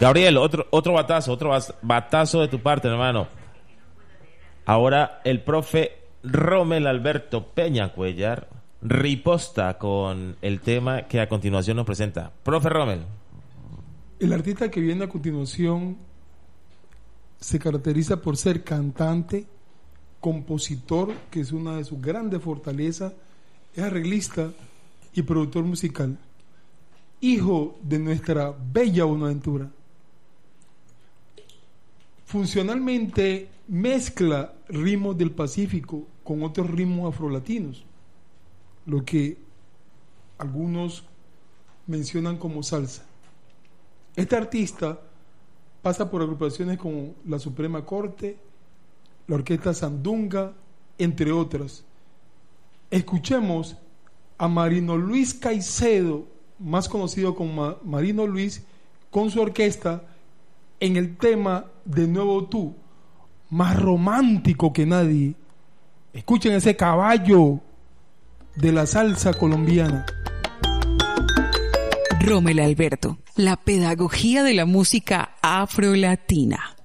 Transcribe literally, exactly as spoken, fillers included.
Gabriel, otro, otro batazo, otro batazo de tu parte, hermano. Ahora el profe Rommel Alberto Peña Cuellar riposta con el tema que a continuación nos presenta. Profe Rommel. El artista que viene a continuación se caracteriza por ser cantante, compositor, que es una de sus grandes fortalezas, es arreglista y productor musical, hijo de nuestra bella Bonaventura. Funcionalmente mezcla ritmos del Pacífico con otros ritmos afrolatinos, lo que algunos mencionan como salsa. Este artista pasa por agrupaciones como la Suprema Corte, la Orquesta Sandunga, entre otras. Escuchemos a Marino Luis Caicedo, más conocido como Marino Luis, con su orquesta en el tema De Nuevo Tú, más romántico que nadie. Escuchen ese caballo de la salsa colombiana. Rommel Alberto, la pedagogía de la música afrolatina.